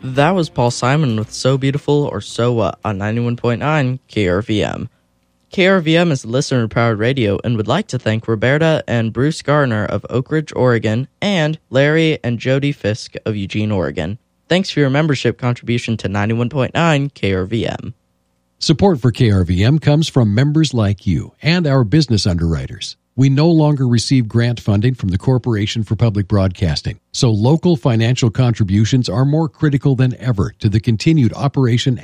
That was Paul Simon with So Beautiful or So What on 91.9 KRVM. KRVM is listener-powered radio and would like to thank Roberta and Bruce Garner of Oak Ridge, Oregon, and Larry and Jody Fisk of Eugene, Oregon. Thanks for your membership contribution to 91.9 KRVM. Support for KRVM comes from members like you and our business underwriters. We no longer receive grant funding from the Corporation for Public Broadcasting, so local financial contributions are more critical than ever to the continued operation